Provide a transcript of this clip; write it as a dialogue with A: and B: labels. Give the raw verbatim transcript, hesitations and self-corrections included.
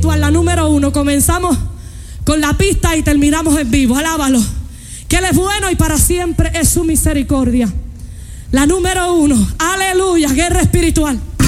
A: espiritual, la número uno. Comenzamos con la pista y terminamos en vivo. Alábalo. Que Él es bueno y para siempre es su misericordia. La número uno. Aleluya. Guerra espiritual.